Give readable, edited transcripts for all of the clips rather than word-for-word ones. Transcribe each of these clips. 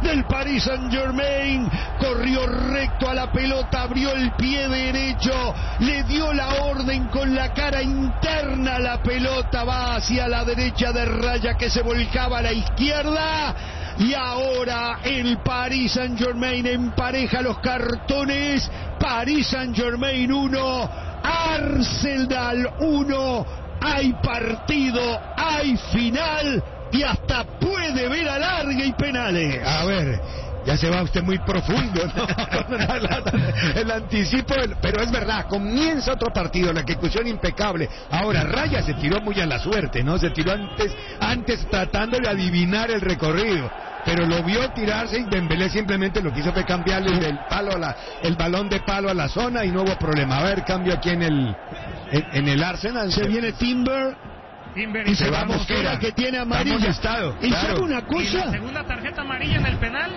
del Paris Saint-Germain. Corrió recto a la pelota, abrió el pie derecho, le dio la orden con la cara interna. La pelota va hacia la derecha de Raya, que se volcaba a la izquierda. Y ahora el Paris Saint-Germain empareja los cartones. Paris Saint-Germain 1, Arsenal 1. Hay partido, hay final y hasta puede ver alargue y penales. A ver, ya se va usted muy profundo, ¿no? El anticipo, pero es verdad, comienza otro partido, la ejecución impecable. Ahora, Raya se tiró muy a la suerte, ¿no? Se tiró antes tratando de adivinar el recorrido, pero lo vio tirarse y Dembélé simplemente lo que hizo fue cambiarle el balón de palo a la zona y no hubo problema. A ver, cambio aquí en el Arsenal. Se viene Timber y se va Mosquera, que tiene amarilla. ¿Y sabe una cosa? Y la segunda tarjeta amarilla en el penal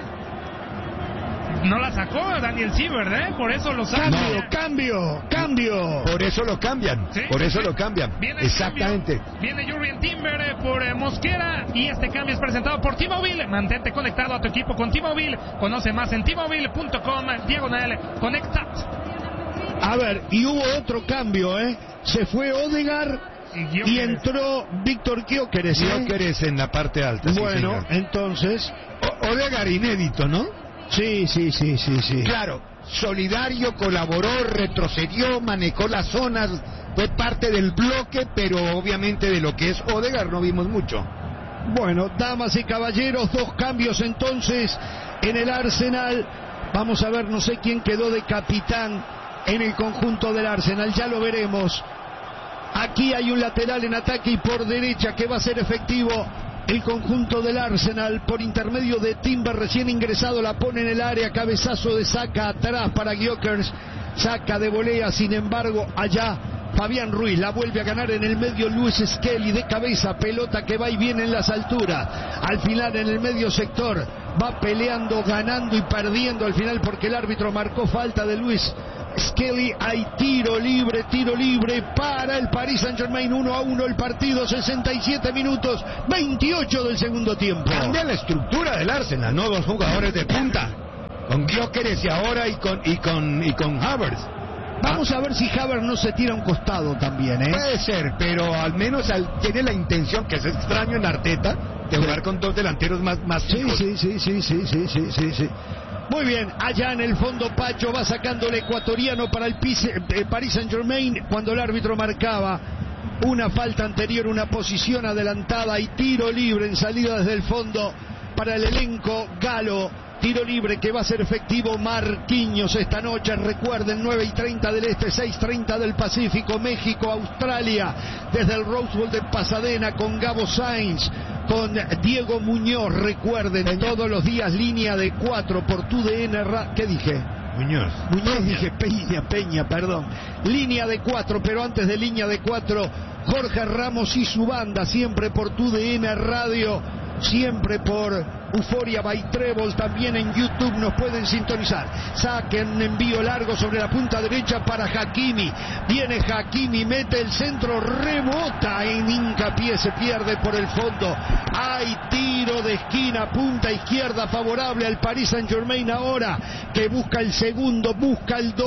no la sacó Daniel Siebert, por eso lo saca. Cambio. Por eso lo cambian. ¿Sí? Por eso lo cambian. Viene exactamente. Viene Jurrien Timber por Mosquera y este cambio es presentado por T-Mobile. Mantente conectado a tu equipo con T-Mobile. Conoce más en T-Mobile.com/conecta. A ver, y hubo otro cambio, Se fue Odegaard y entró Víctor Gyökeres. Gyökeres en la parte alta. Bueno, sí, entonces Odegaard inédito, ¿no? Sí. Claro, solidario, colaboró, retrocedió, manejó las zonas, fue parte del bloque, pero obviamente de lo que es Odegaard no vimos mucho. Bueno, damas y caballeros, 2 cambios entonces en el Arsenal. Vamos a ver, no sé quién quedó de capitán en el conjunto del Arsenal, ya lo veremos. Aquí hay un lateral en ataque y por derecha que va a ser efectivo el conjunto del Arsenal por intermedio de Timber, recién ingresado, la pone en el área, cabezazo de Saka atrás para Gyökeres, saca de volea, sin embargo allá Fabián Ruiz la vuelve a ganar en el medio. Luis Skelly de cabeza, pelota que va y viene en las alturas, al final en el medio sector va peleando, ganando y perdiendo al final porque el árbitro marcó falta de Luis Skelly. Hay tiro libre para el Paris Saint-Germain. 1-1 el partido, 67 minutos 28 del segundo tiempo. Cambia la estructura del Arsenal, ¿no? 2 jugadores de punta, con Gyökeres y ahora y con Havertz. Vamos a ver si Havertz no se tira a un costado también, Puede ser, pero al menos tiene la intención, que es extraño en Arteta, de jugar con 2 delanteros más chicos. Sí. Muy bien, allá en el fondo Pacho va sacando el ecuatoriano para el Paris Saint-Germain cuando el árbitro marcaba una falta anterior, una posición adelantada y tiro libre en salida desde el fondo para el elenco galo. Tiro libre que va a ser efectivo Marquinhos esta noche. Recuerden, 9:30 del Este, 6:30 del Pacífico. México, Australia, desde el Rose Bowl de Pasadena con Gabo Sainz, con Diego Muñoz. Recuerden, todos los días línea de 4 por TUDN. ¿Qué dije? Muñoz, dije Peña, perdón. Línea de 4, pero antes de línea de 4, Jorge Ramos y su banda, siempre por TUDN Radio, siempre por Euforia by Trébol, también en YouTube nos pueden sintonizar. Saquen envío largo sobre la punta derecha para Hakimi. Viene Hakimi, mete el centro, rebota en hincapié, se pierde por el fondo. Hay tiro de esquina, punta izquierda favorable al Paris Saint-Germain ahora, que busca el segundo, busca el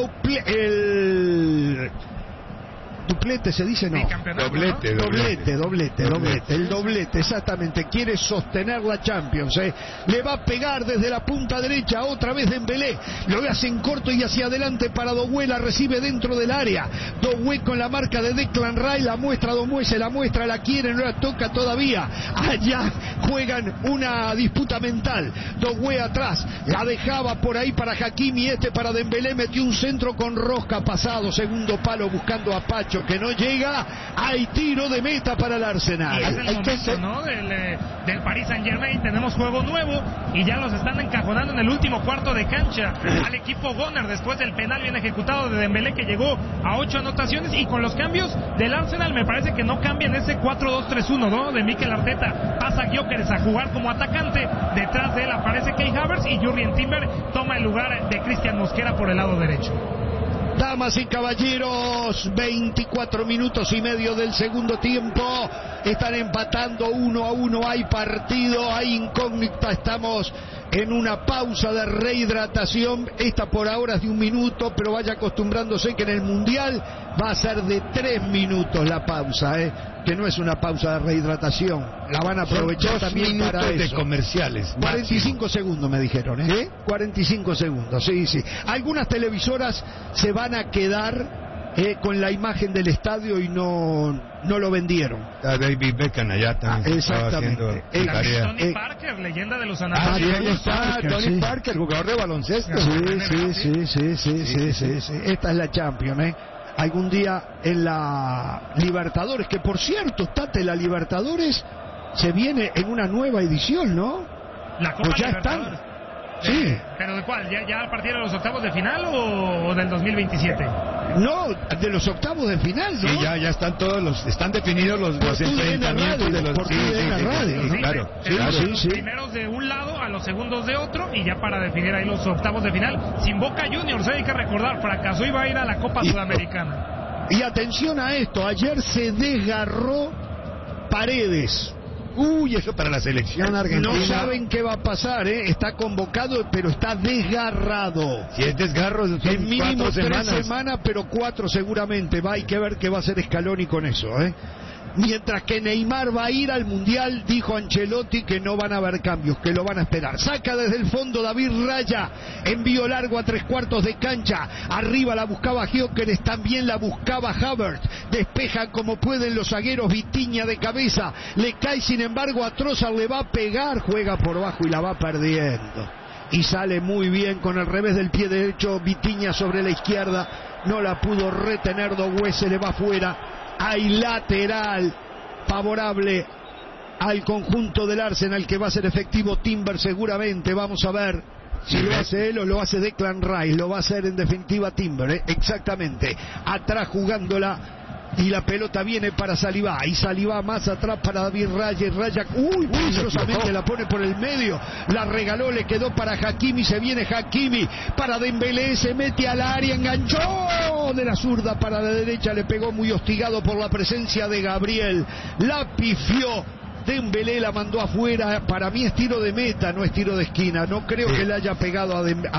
duplete se dice, no. Doblete. El doblete, exactamente. Quiere sostener la Champions, Le va a pegar desde la punta derecha, otra vez Dembélé. Lo hacen corto y hacia adelante para Doué, la recibe dentro del área. Doué con la marca de Declan Rice, la muestra Doué, se la muestra, la quiere, no la toca todavía. Allá juegan una disputa mental. Doué atrás, la dejaba por ahí para Hakimi, para Dembélé, metió un centro con rosca, pasado, segundo palo buscando a Pacho, que no llega. Hay tiro de meta para el Arsenal. Y es el momento, ¿no? del Paris Saint-Germain. Tenemos juego nuevo y ya los están encajonando en el último cuarto de cancha al equipo Gunner después del penal bien ejecutado de Dembélé, que llegó a 8 anotaciones. Y con los cambios del Arsenal me parece que no cambian ese 4-2-3-1, ¿no? De Mikel Arteta. Pasa Gyökeres a jugar como atacante, detrás de él aparece Kai Havertz y Jurrien Timber toma el lugar de Christian Mosquera por el lado derecho. Damas y caballeros, 24 minutos y medio del segundo tiempo. Están empatando 1-1. Hay partido, hay incógnita. Estamos en una pausa de rehidratación. Esta por ahora es de 1 minuto, pero vaya acostumbrándose que en el Mundial va a ser de 3 minutos la pausa, que no es una pausa de rehidratación. La van a aprovechar también para eso. De comerciales. 45 segundos me dijeron, ¿Sí? 45 segundos, sí. Algunas televisoras se van a quedar con la imagen del estadio y no lo vendieron. David Beckham allá también estaba haciendo tarea. Tony Parker, leyenda de los Anaheim. Tony Parker, jugador de baloncesto. Sí. Esta es la Champions, Algún día en la Libertadores, que por cierto, Tate, la Libertadores se viene en una nueva edición, ¿no? La Copa ya Libertadores. están. Sí. ¿Pero de cuál? ¿Ya a partir de los octavos de final o del 2027? No, de los octavos de final, ¿no? Sí, ya están todos están definidos los enfrentamientos de los... Claro. Sí. Primeros de un lado a los segundos de otro y ya para definir ahí los octavos de final. Sin Boca Juniors, hay que recordar, fracasó y va a ir a la Copa Sudamericana. Y atención a esto, ayer se desgarró Paredes. Uy, eso para la selección argentina. No saben qué va a pasar, Está convocado, pero está desgarrado. Si es desgarro, son en mínimo 4 semanas, pero 4 seguramente. Hay que ver qué va a hacer Scaloni con eso, Mientras que Neymar va a ir al Mundial, dijo Ancelotti que no van a haber cambios, que lo van a esperar. Saca desde el fondo David Raya, envío largo a 3/4 de cancha. Arriba la buscaba Gyökeres, también la buscaba Havertz. Despejan como pueden los zagueros, Vitinha de cabeza. Le cae sin embargo a Trossard, le va a pegar, juega por bajo y la va perdiendo. Y sale muy bien con el revés del pie derecho, Vitinha sobre la izquierda. No la pudo retener, Doué se le va afuera. Hay lateral favorable al conjunto del Arsenal, que va a ser efectivo Timber seguramente. Vamos a ver si lo hace él o lo hace Declan Rice. Lo va a hacer en definitiva Timber, exactamente. Atrás jugándola. Y la pelota viene para Saliba. Y Saliba más atrás para David Raya. Raya, peligrosamente la pone por el medio. La regaló, le quedó para Hakimi. Se viene Hakimi para Dembélé. Se mete al área, enganchó de la zurda para la derecha. Le pegó muy hostigado por la presencia de Gabriel. La pifió. Dembélé la mandó afuera. Para mí es tiro de meta, no es tiro de esquina. No creo que le haya pegado a